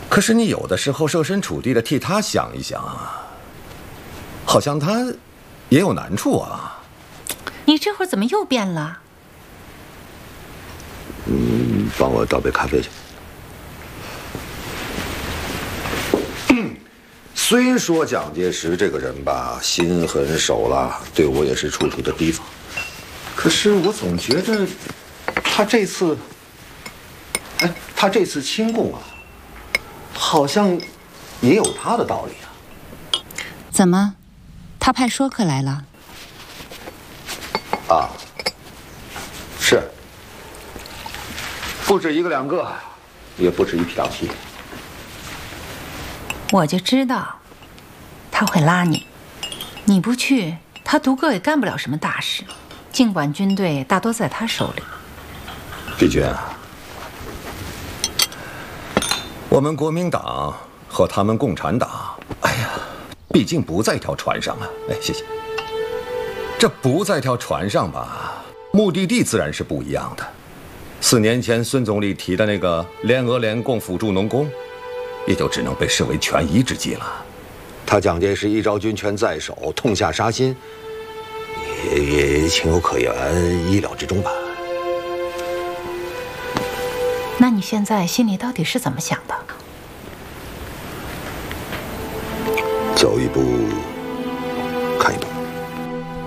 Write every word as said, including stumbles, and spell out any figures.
可是你有的时候设身处地的替他想一想啊，好像他也有难处啊。 你这会儿怎么又变了？ 嗯，帮我倒杯咖啡去。虽说蒋介石这个人吧，心狠手辣，对我也是处处的提防，可是我总觉着他这次，哎，他这次亲共啊，好像也有他的道理啊。 怎么，他派说客来了？ 啊，是，不止一个两个，也不止一批两批。 我就知道他会拉你，你不去，他独个也干不了什么大事。尽管军队大多在他手里。 碧君啊，我们国民党和他们共产党，哎呀，毕竟不在一条船上啊。哎，谢谢。这不在一条船上吧，目的地自然是不一样的。四年前孙总理提的那个联俄联共辅助农工，也就只能被视为权宜之计了。他蒋介石一朝军权在手，痛下杀心，也也情有可原，意料之中吧。 那你现在心里到底是怎么想的？ 走一步